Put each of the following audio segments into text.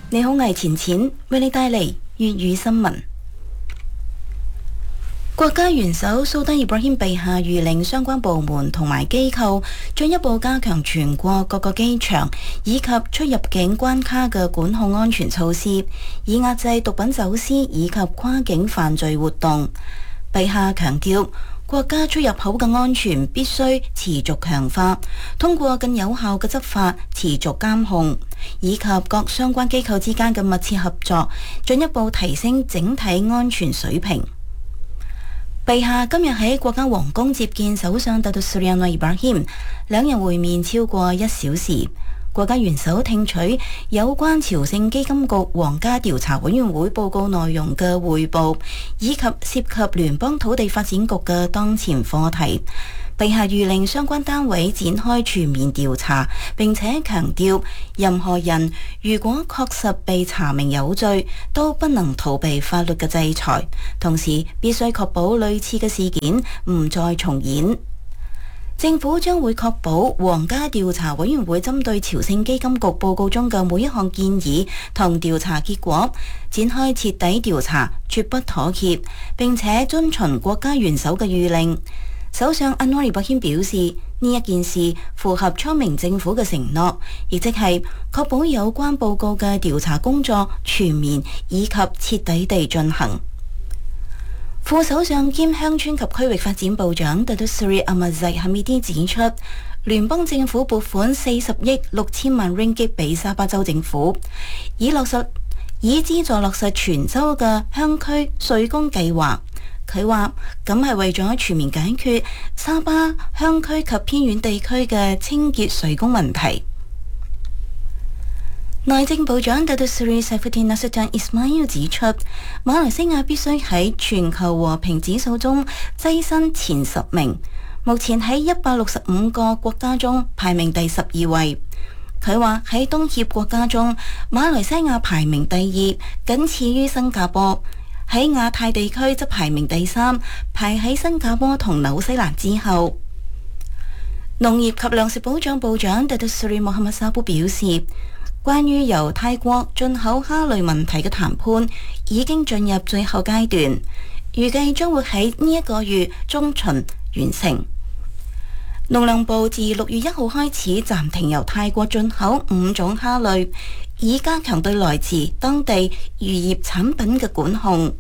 你好，我係錢錢，為你帶嚟粵語新聞。國家元首蘇丹易卜謙陛下諭令相關部門同埋機構進一步加強全國各個機場以及出入境關卡嘅管控安全措施，以壓制毒品走私以及跨境犯罪活動。陛下強調，國家出入口嘅安全必須持續強化，通過更有效嘅執法持續監控，以及各相關機構之間嘅密切合作，進一步提升整體安全水平。陛下今日喺國家皇宮接見首相達杜斯里安瓦爾巴謙，兩人會面超過1小時。國家元首聽取有關朝聖基金局皇家調查委員會報告內容嘅匯報，以及涉及聯邦土地發展局嘅當前課題。陛下諭令相關單位展開全面調查，並且強調任何人如果確實被查明有罪，都不能逃避法律嘅制裁，同時必須確保類似嘅事件唔再重演。政府將會確保皇家調查委員會針對朝聖基金局報告中嘅每一項建議同調查結果展開徹底調查，絕不妥協，並且遵循國家元首嘅諭令。首相安瓦爾巴謙表示，呢一件事符合昌明政府嘅承諾，亦即係確保有關報告嘅調查工作全面以及徹底地進行。副首相兼鄉村及區域發展部長達杜斯里阿麥濟哈米迪指出，聯邦政府撥款40億6千萬 ringgit 俾沙巴州政府，以資助落實全州嘅鄉區稅工計劃。佢話咁係為咗全面解決沙巴鄉區及偏遠地區嘅清潔稅工問題。內政部長達杜斯里塞夫丁納斯坦伊斯馬伊爾指出，馬來西亞必須喺全球和平指數中躋身前10名，目前喺165個國家中排名第12位。佢話喺東協國家中，馬來西亞排名第2，僅次於新加坡；喺亞太地區則排名第3，排喺新加坡同紐西蘭之後。農業及糧食保障部長達杜斯里穆罕默沙布表示，關於由泰國進口蝦類問題嘅談判已經進入最後階段，預計將會喺呢一個月中旬完成。農糧部自6月1號開始暫停由泰國進口5種蝦類，以加強對來自當地漁業產品嘅管控。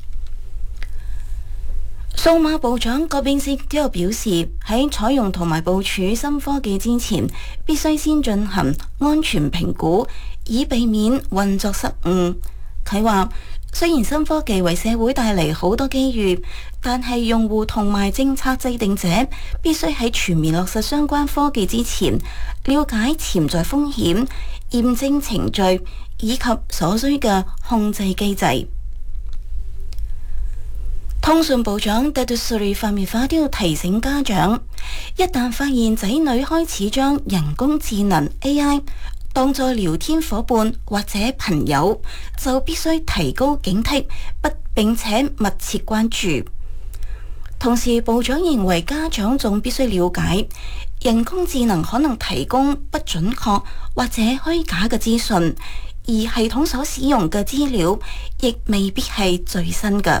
數碼部長郭賓斯都有表示，喺採用同埋部署新科技之前，必須先進行安全評估，以避免運作失誤。佢話，雖然新科技為社會帶嚟好多機遇，但係用戶同埋政策制定者必須喺全面落實相關科技之前，了解潛在風險、驗證程序以及所需嘅控制機制。通訊部長達杜斯里法米法都要提醒家長，一旦發現仔女開始將人工智能 AI 當作聊天夥伴或者朋友，就必須提高警惕，並且密切關注。同時，部長認為家長仲必須了解，人工智能可能提供不準確或者虛假嘅資訊，而系統所使用嘅資料亦未必係最新嘅。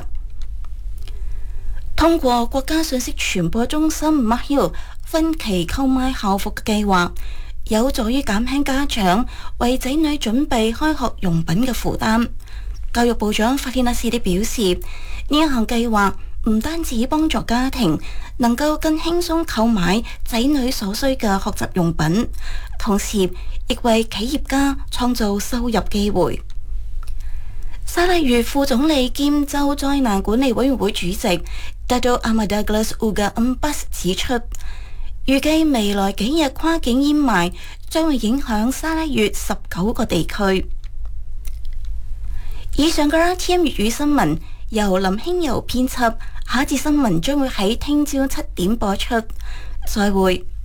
通過國家信息傳播中心 MAHIL 分期購買校服嘅計劃，有助於減輕家長為仔女準備開學用品嘅負擔。教育部長法蒂納斯蒂表示，呢一項計劃唔單止幫助家庭能夠更輕鬆購買仔女所需嘅學習用品，同時亦為企業家創造收入機會。沙拉越副總理兼州災難管理委員會主席Dato' Ahmad Douglas Uga Embas 指出，預計未來幾日跨境煙霾將會影響沙拉越19個地區。以上嘅 RTM 粵語新聞由林興柔編輯，下一節新聞將會喺聽朝7點播出。再會。